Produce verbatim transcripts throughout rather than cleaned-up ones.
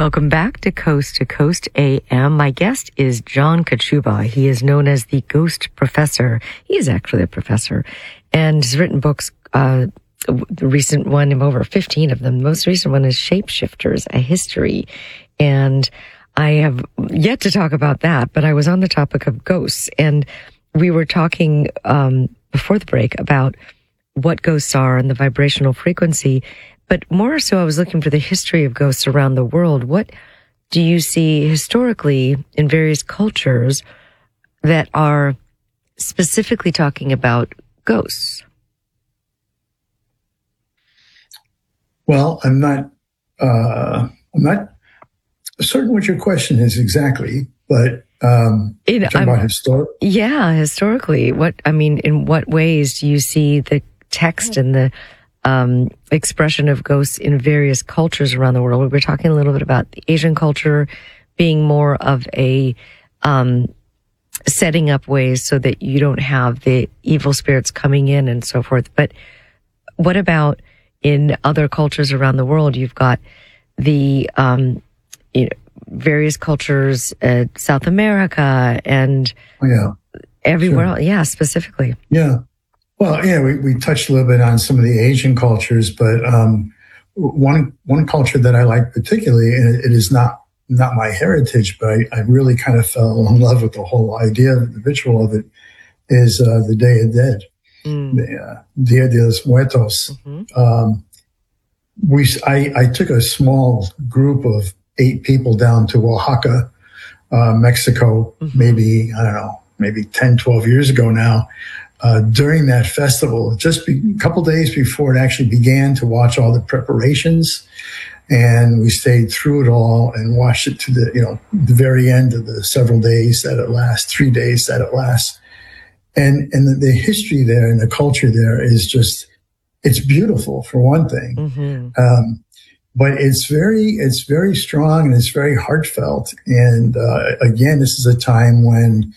Welcome back to Coast to Coast A M. My guest is John Kachuba. He is known as the Ghost Professor. He is actually a professor and has written books. Uh, the recent one, over fifteen of them. The most recent one is Shapeshifters, A History. And I have yet to talk about that, but I was on the topic of ghosts, and we were talking um, before the break about what ghosts are and the vibrational frequency. But more so, I was looking for the history of ghosts around the world. What do you see historically in various cultures that are specifically talking about ghosts? Well, I'm not, uh, I'm not certain what your question is exactly, but um, in, talking about historic. Yeah, historically, what I mean, in what ways do you see the text and the Um, expression of ghosts in various cultures around the world? We're talking a little bit about the Asian culture being more of a um, setting up ways so that you don't have the evil spirits coming in and so forth. But what about in other cultures around the world? You've got the um, you know, various cultures, uh, South America and oh, yeah. everywhere Sure. else. Yeah, specifically. Yeah. Well, yeah, we, we touched a little bit on some of the Asian cultures, but um, one one culture that I like particularly, and it, it is not not my heritage, but I, I really kind of fell in love with the whole idea of the ritual of it, is uh, the Day of Dead, mm. the uh, Dia de los Muertos. Mm-hmm. Um, we I, I took a small group of eight people down to Oaxaca, uh, Mexico, mm-hmm. maybe, I don't know, maybe ten, twelve years ago now. Uh, during that festival, just be, a couple days before it actually began, to watch all the preparations. And we stayed through it all and watched it to the, you know, the very end of the several days that it lasts, three days that it lasts. And, and the, the history there and the culture there is just, it's beautiful for one thing. Mm-hmm. Um, but it's very, it's very strong and it's very heartfelt. And, uh, again, this is a time when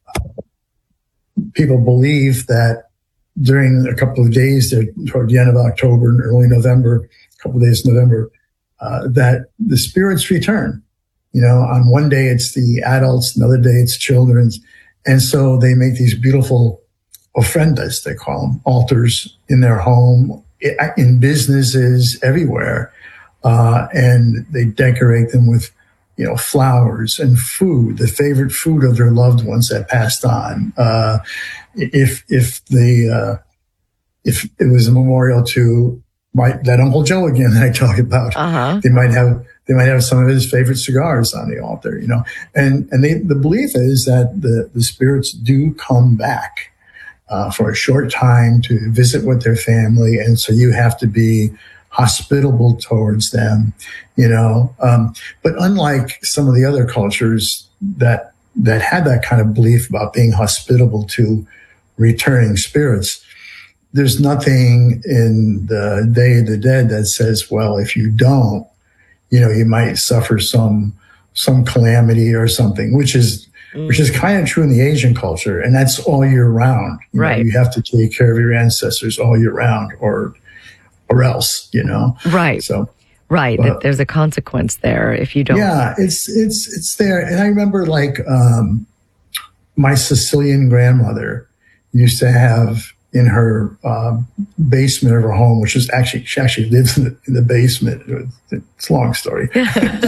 people believe that during a couple of days there, toward the end of October and early November, a couple of days in November, uh, that the spirits return. You know, on one day it's the adults, another day it's children. And so they make these beautiful ofrendas, they call them, altars in their home, in businesses, everywhere. Uh, and they decorate them with, you know, flowers and food, the favorite food of their loved ones that passed on. Uh, if, if the, uh, if it was a memorial to my, that Uncle Joe again that I talk about, uh-huh. they might have, they might have some of his favorite cigars on the altar, you know, and, and they, the belief is that the, the spirits do come back, uh, for a short time to visit with their family. And so you have to be hospitable towards them, you know. Um, but unlike some of the other cultures that that had that kind of belief about being hospitable to returning spirits, there's nothing in the Day of the Dead that says, well, if you don't, you know, you might suffer some some calamity or something, which is mm. which is kind of true in the Asian culture, and that's all year round. You right. know, you have to take care of your ancestors all year round, or or else, you know. Right. So, right. But, there's a consequence there if you don't. Yeah, it's, it's, it's there. And I remember like, um, my Sicilian grandmother used to have in her, uh, basement of her home, which is actually, she actually lives in the, in the basement. It's a long story. but,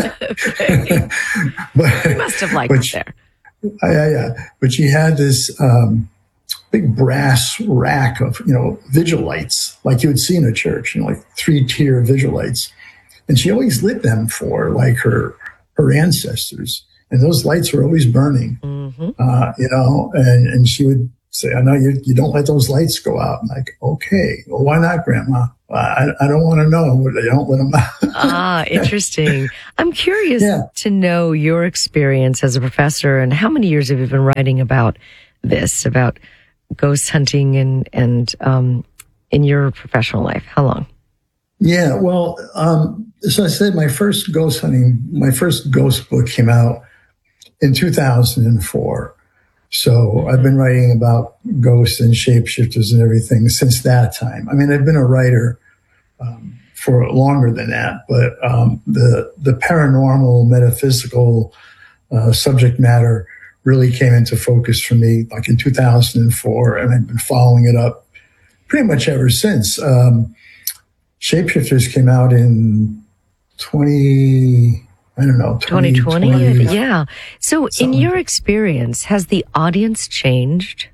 you must have liked it there. Yeah, yeah. But she had this, um, big brass rack of, you know, vigil lights, like you would see in a church, you know, like three-tier vigil lights. And she always lit them for, like, her her ancestors. And those lights were always burning, mm-hmm. uh, you know, and, and she would say, I know you, you don't let those lights go out. I'm like, okay, well, why not, Grandma? I, I don't want to know. They don't let them out. Ah, interesting. I'm curious yeah. to know your experience as a professor, and how many years have you been writing about this, about ghost hunting and, and, um, in your professional life? How long? Yeah, well, um, so I said my first ghost hunting, my first ghost book came out in two thousand four. So I've been writing about ghosts and shapeshifters and everything since that time. I mean, I've been a writer, um, for longer than that. But um, the the paranormal, metaphysical uh, subject matter really came into focus for me like in two thousand four, and I've been following it up pretty much ever since. Um, Shapeshifters came out in twenty, I don't know, twenty twenty, yeah. So in your experience, has the audience changed?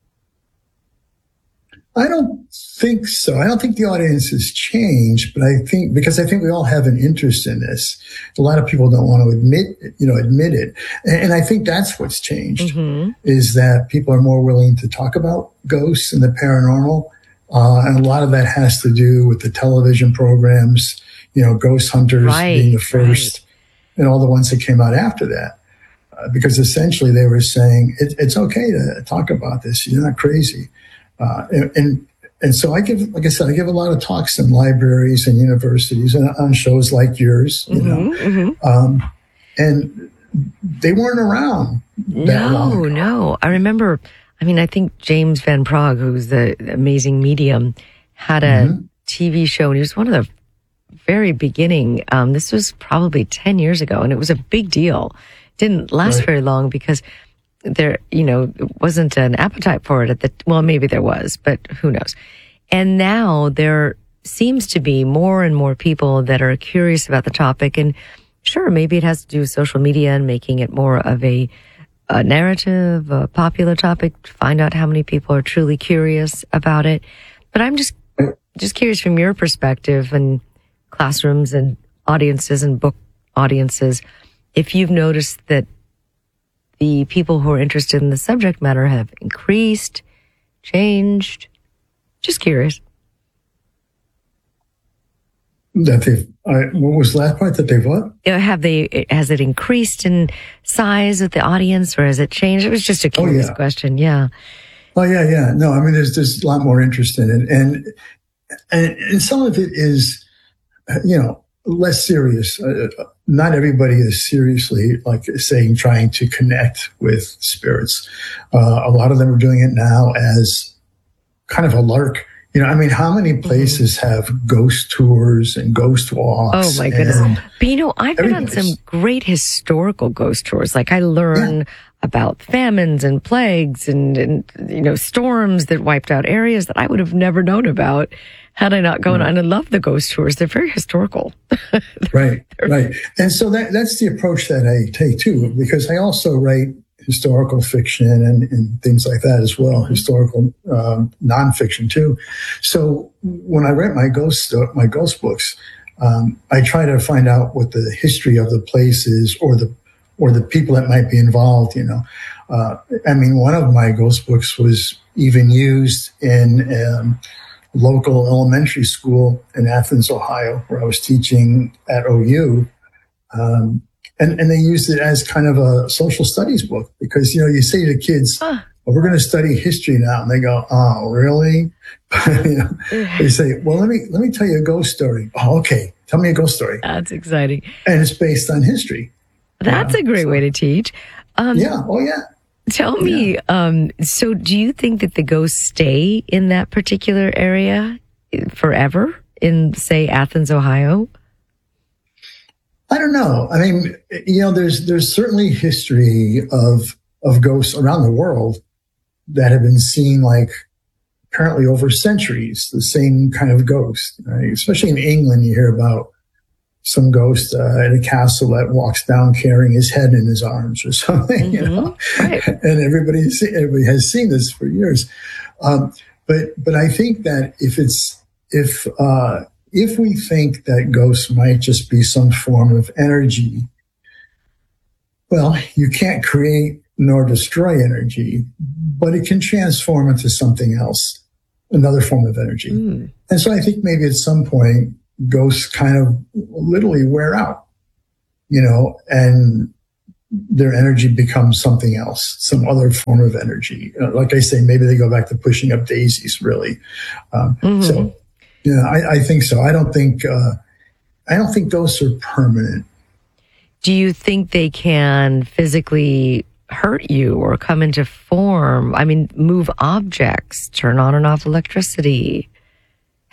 I don't think so. I don't think the audience has changed, but I think, because I think we all have an interest in this. A lot of people don't want to admit, you know, admit it. And, and I think that's what's changed, mm-hmm. is that people are more willing to talk about ghosts and the paranormal. Uh, and a lot of that has to do with the television programs, you know, Ghost Hunters right, being the first, right. and all the ones that came out after that. Uh, because essentially they were saying, it, it's okay to talk about this. You're not crazy. Uh, and, and and so I give, like I said, I give a lot of talks in libraries and universities and on shows like yours, you mm-hmm, know, mm-hmm. Um, and they weren't around that no, long ago. No, I remember, I mean, I think James Van Praagh, who's the amazing medium, had a mm-hmm. T V show, and he was one of the very beginning. Um, this was probably ten years ago, and it was a big deal. It didn't last right. very long because there, you know, wasn't an appetite for it at the, well, maybe there was, but who knows. And now there seems to be more and more people that are curious about the topic. And sure, maybe it has to do with social media and making it more of a, a narrative, a popular topic, to find out how many people are truly curious about it. But I'm just, just curious from your perspective and classrooms and audiences and book audiences, if you've noticed that the people who are interested in the subject matter have increased, changed. Just curious. That they've, I, what was the last part that they've what? Have they, has it increased in size with the audience, or has it changed? It was just a curious oh, yeah. question. Yeah. Oh yeah, yeah. No, I mean, there's, there's a lot more interest in it. And, and, and some of it is, you know, less serious. Uh, not everybody is seriously, like saying, trying to connect with spirits. Uh, a lot of them are doing it now as kind of a lark. You know, I mean, how many places mm-hmm. have ghost tours and ghost walks? Oh my goodness. But you know, I've been on some great historical ghost tours. Like I learn yeah. about famines and plagues and, and, you know, storms that wiped out areas that I would have never known about had I not gone right. on. I love the ghost tours. They're very historical. right, right. And so that that's the approach that I take too, because I also write historical fiction and, and things like that as well, historical um, nonfiction too. So when I write my ghost my ghost books, um, I try to find out what the history of the place is, or the or the people that might be involved. You know, uh, I mean, one of my ghost books was even used in um, local elementary school in Athens, Ohio, where I was teaching at O U. Um, and, and they used it as kind of a social studies book because, you know, you say to kids, huh. well, we're going to study history now. And they go, oh, really? you know, they say, well, let me, let me tell you a ghost story. Oh, okay. Tell me a ghost story. That's exciting. And it's based on history. That's uh, a great so, way to teach. Um, yeah. Oh, yeah. Tell me, yeah. um, so do you think that the ghosts stay in that particular area forever in, say, Athens, Ohio? I don't know. I mean, you know, there's there's certainly history of of ghosts around the world that have been seen, like, apparently over centuries, the same kind of ghost. Right? Especially in England, you hear about some ghost uh, at a castle that walks down carrying his head in his arms or something, mm-hmm. you know. Right. And everybody, everybody has seen this for years. Um, but but I think that if it's if uh, if we think that ghosts might just be some form of energy, well, you can't create nor destroy energy, but it can transform into something else, another form of energy. Mm. And so I think maybe at some point, ghosts kind of literally wear out, you know, and their energy becomes something else, some other form of energy. Uh, like I say, maybe they go back to pushing up daisies, really. Um, mm-hmm. So, yeah, I, I think so. I don't think, uh, I don't think ghosts are permanent. Do you think they can physically hurt you or come into form? I mean, move objects, turn on and off electricity.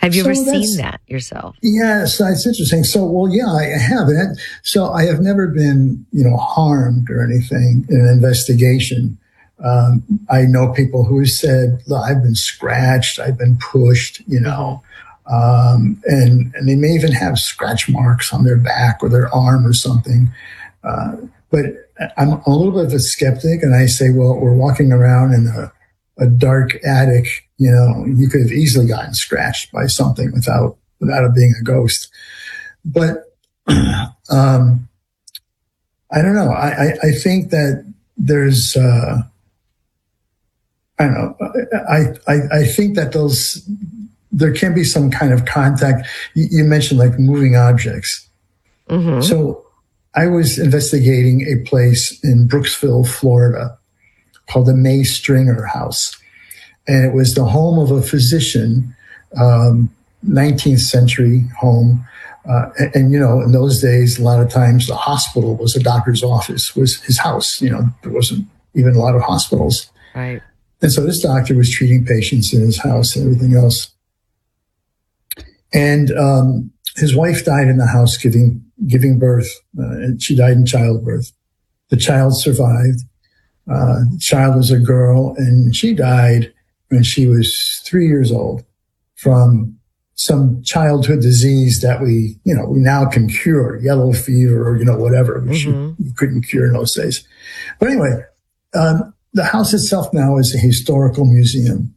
Have you so ever seen that yourself? Yes, it's interesting. So, well, yeah, I have. And so I have never been, you know, harmed or anything in an investigation. Um, I know people who have said, look, I've been scratched, I've been pushed, you know, mm-hmm. um, and, and they may even have scratch marks on their back or their arm or something. Uh, but I'm a little bit of a skeptic, and I say, well, we're walking around in a, a dark attic, you know, you could have easily gotten scratched by something without, without it being a ghost. But, um, I don't know. I, I, I think that there's, uh, I don't know. I, I, I think that those, there can be some kind of contact. You, you mentioned like moving objects. Mm-hmm. So I was investigating a place in Brooksville, Florida called the May Stringer House. And it was the home of a physician, um, nineteenth century home. Uh, and, and, you know, in those days, a lot of times the hospital was a doctor's office, was his house. You know, there wasn't even a lot of hospitals. Right. And so this doctor was treating patients in his house and everything else. And um, his wife died in the house giving giving birth, uh, and she died in childbirth. The child survived. Uh, the child was a girl, and she died when she was three years old from some childhood disease that we, you know, we now can cure, yellow fever or, you know, whatever, which mm-hmm. you, you couldn't cure in those days. But anyway, um, the house itself now is a historical museum.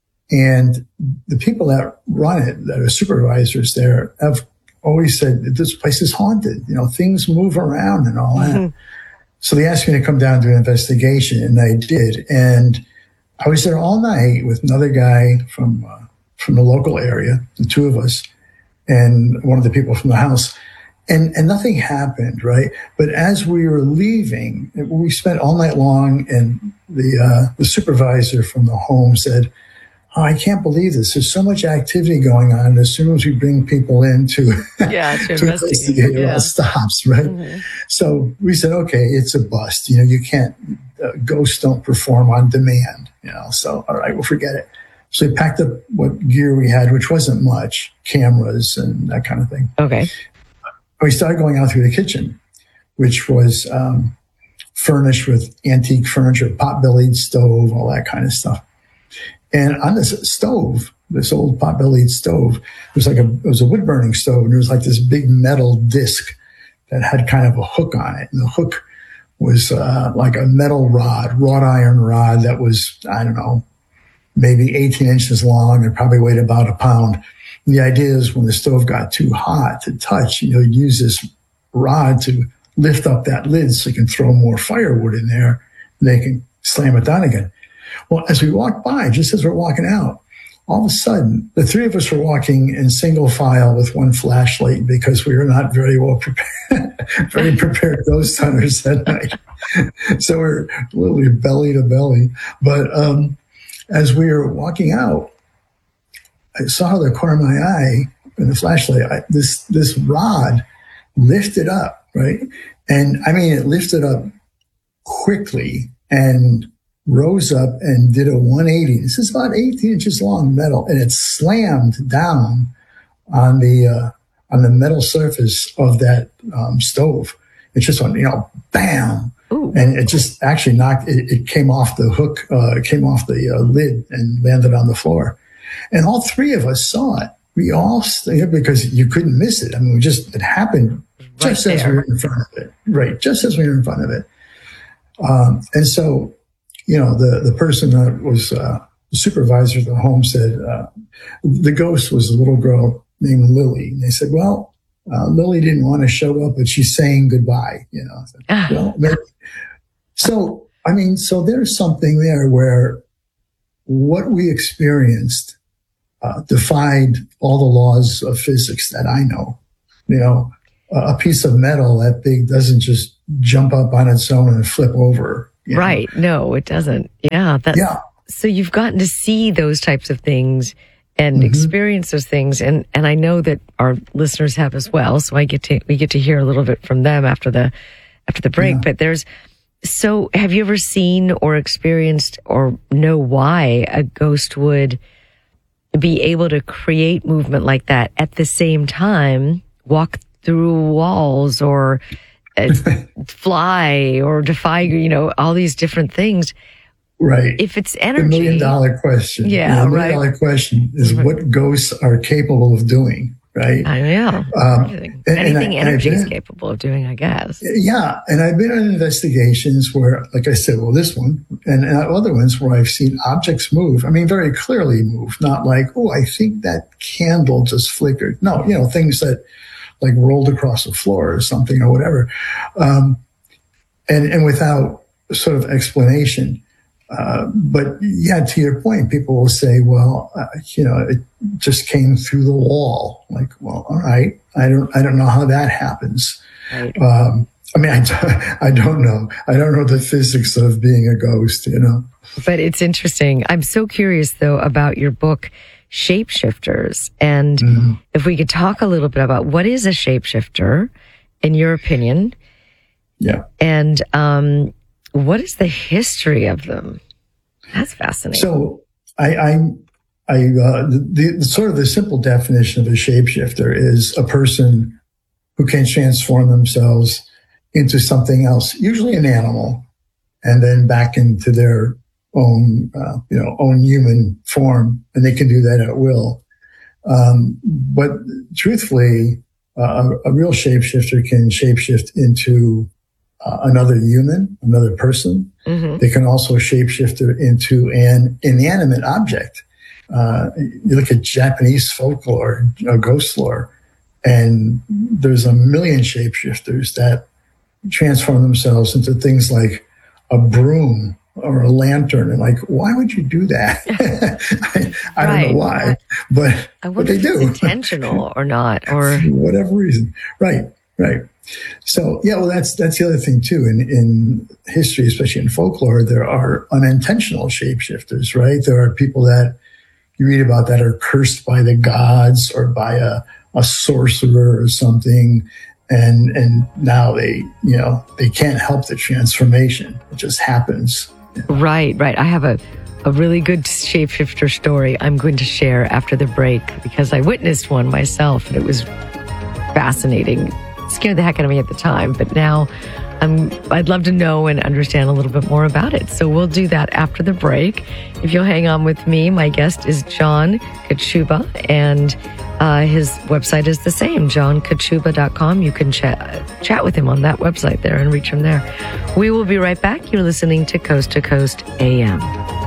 And the people that run it, that are supervisors there, have always said that this place is haunted. You know, things move around and all that. Mm-hmm. So they asked me to come down and do an investigation, and I did. And I was there all night with another guy from uh, from the local area, the two of us, and one of the people from the house. And, and nothing happened, right? But as we were leaving, we spent all night long, and the uh, the supervisor from the home said, oh, I can't believe this. There's so much activity going on. As soon as we bring people in to, yeah, to, to investigate, investigate yeah. it all stops, right? Mm-hmm. So we said, okay, it's a bust. You know, you can't, uh, ghosts don't perform on demand, you know, so all right, we'll forget it. So we packed up what gear we had, which wasn't much, cameras and that kind of thing. Okay. We started going out through the kitchen, which was um, furnished with antique furniture, pot-bellied stove, all that kind of stuff. And on this stove, this old pot-bellied stove, it was like a, it was a wood-burning stove, and there was like this big metal disc that had kind of a hook on it. And the hook was uh, like a metal rod, wrought iron rod that was, I don't know, maybe eighteen inches long and probably weighed about a pound. And the idea is when the stove got too hot to touch, you know, you'd use this rod to lift up that lid so you can throw more firewood in there, and they can slam it down again. Well, as we walked by, just as we're walking out, all of a sudden, the three of us were walking in single file with one flashlight because we were not very well prepared, very prepared ghost hunters that night. So we're literally belly to belly. But um, as we were walking out, I saw the corner of my eye in the flashlight, I, this this rod lifted up, right? And I mean, it lifted up quickly and rose up and did a one eighty. This is about eighteen inches long metal, and it slammed down on the uh, on the metal surface of that um, stove. It just went, you know, bam, Ooh. And it just actually knocked. It, it came off the hook, uh, it came off the uh, lid and landed on the floor. And all three of us saw it. We all stayed because you couldn't miss it. I mean, we just it happened just right as we were in front of it, right? Just as we were in front of it, um, and so. You know, the, the person that was uh, the supervisor of the home said uh, the ghost was a little girl named Lily. And they said, well, uh, Lily didn't want to show up, but she's saying goodbye, you know. Said, well, maybe. So, I mean, so there's something there where what we experienced uh, defied all the laws of physics that I know. You know, a piece of metal that big doesn't just jump up on its own and flip over. You know? Right. No, it doesn't. Yeah. That's, yeah. So you've gotten to see those types of things and mm-hmm. experience those things. And, and I know that our listeners have as well. So I get to, we get to hear a little bit from them after the, after the break. Yeah. But there's, so have you ever seen or experienced or know why a ghost would be able to create movement like that at the same time, walk through walls or uh, fly or defy, you know, all these different things. Right. If it's energy. The million dollar question. Yeah, you know, the million right. dollar question is mm-hmm. what ghosts are capable of doing, right? I know. Um, Anything, and, anything and I, energy been, is capable of doing, I guess. Yeah. And I've been on investigations where, like I said, well, this one and, and other ones where I've seen objects move. I mean, very clearly move, not like, oh, I think that candle just flickered. No, you know, things that like rolled across the floor or something or whatever. Um, and, and without sort of explanation. Uh, but yeah, to your point, people will say, well, uh, you know, it just came through the wall. Like, well, all right. I don't, I don't know how that happens. Right. Um, I mean, I, I don't know. I don't know the physics of being a ghost, you know. But it's interesting. I'm so curious though about your book, Shapeshifters. And mm-hmm. if we could talk a little bit about what is a shapeshifter in your opinion. Yeah. And, um, what is the history of them? That's fascinating. So I, I, I uh, the, the sort of the simple definition of a shapeshifter is a person who can transform themselves into something else, usually an animal, and then back into their own, uh, you know, own human form, and they can do that at will. Um, but truthfully, uh, a, a real shapeshifter can shapeshift into Uh, another human, another person. Mm-hmm. They can also shapeshift into an inanimate object. Uh, you look at Japanese folklore, you know, ghost lore, and there's a million shapeshifters that transform themselves into things like a broom or a lantern. And like, why would you do that? I, I right. don't know why, but, I but they do. It's intentional or not, or for whatever reason. Right, right. So, yeah, well, that's that's the other thing, too. In, in history, especially in folklore, there are unintentional shapeshifters, right? There are people that you read about that are cursed by the gods or by a, a sorcerer or something. And and now they, you know, they can't help the transformation. It just happens. Right, right. I have a, a really good shapeshifter story I'm going to share after the break because I witnessed one myself and it was fascinating. Scared the heck out of me at the time, but now I'm, I'd love to know and understand a little bit more about it. So we'll do that after the break. If you'll hang on with me, my guest is John Kachuba, and uh, his website is the same, john kachuba dot com. You can chat, chat with him on that website there and reach him there. We will be right back. You're listening to Coast to Coast A M.